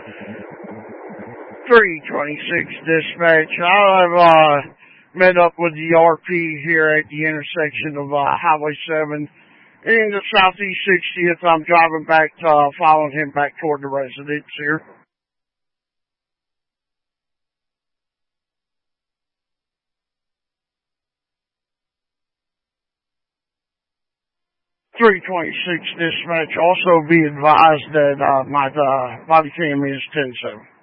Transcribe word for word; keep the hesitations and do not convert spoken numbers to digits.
three twenty-six dispatch. I've uh, met up with the R P here at the intersection of uh, Highway seven and the Southeast sixtieth. I'm driving back, uh, following him back toward the residence here. three twenty-six dispatch. Also be advised that uh, my uh, body cam is ten seven.